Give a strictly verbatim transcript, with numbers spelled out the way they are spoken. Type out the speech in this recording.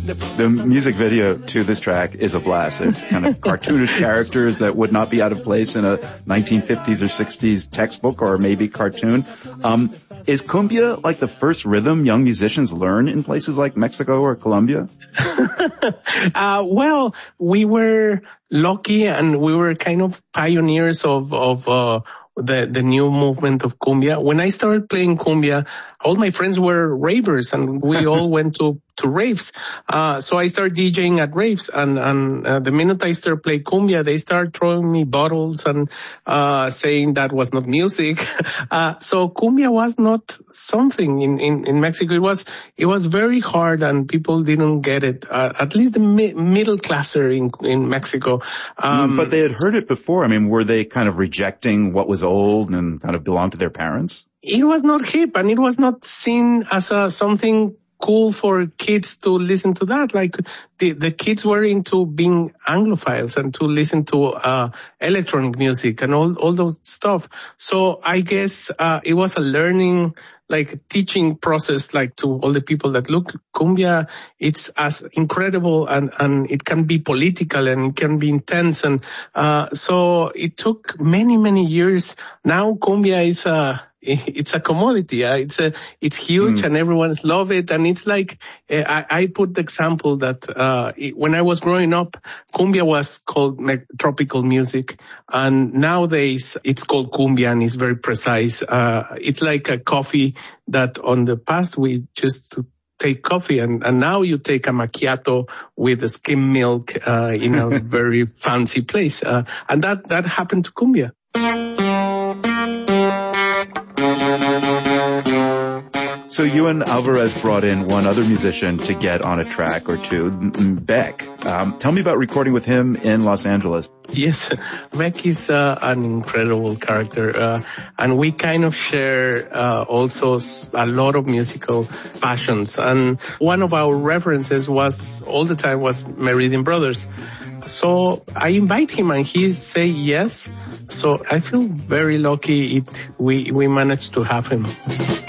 The music video to this track is a blast. It's kind of cartoonish characters that would not be out of place in a nineteen fifties or sixties textbook or maybe cartoon. Um, is cumbia like the first rhythm young musicians learn in places like Mexico or Colombia? uh, well, we were lucky and we were kind of pioneers of, of, uh, the, the new movement of cumbia. When I started playing cumbia, all my friends were ravers and we all went to, to raves. Uh, so I started DJing at raves and, and, uh, the minute I started playing cumbia, they started throwing me bottles and, uh, saying that was not music. uh, so cumbia was not something in, in, in Mexico. It was, it was very hard and people didn't get it. Uh, at least the mi- middle classer in, in Mexico. Um, but they had heard it before. I mean, were they kind of rejecting what was old and kind of belonged to their parents? It was not hip and it was not seen as a, something cool for kids to listen to that. Like the, the kids were into being Anglophiles and to listen to, uh, electronic music and all, all those stuff. So I guess, uh, it was a learning, like teaching process, like to all the people that look cumbia. It's as incredible and, and it can be political and it can be intense. And, uh, so it took many, many years. Now cumbia is a, it's a commodity. Uh, it's a, it's huge mm. and everyone's love it. And it's like, uh, I, I put the example that, uh, it, when I was growing up, cumbia was called me- tropical music. And nowadays it's called cumbia and it's very precise. Uh, it's like a coffee that on the past we just to take coffee and, and now you take a macchiato with a skim milk, uh, in a very fancy place. Uh, and that, that happened to cumbia. So you and Alvarez brought in one other musician to get on a track or two, Beck. Um, tell me about recording with him in Los Angeles. Yes, Beck is uh, an incredible character, uh, and we kind of share uh, also a lot of musical passions. And one of our references was all the time was Meridian Brothers. So I invite him and he say yes. So I feel very lucky it we we managed to have him.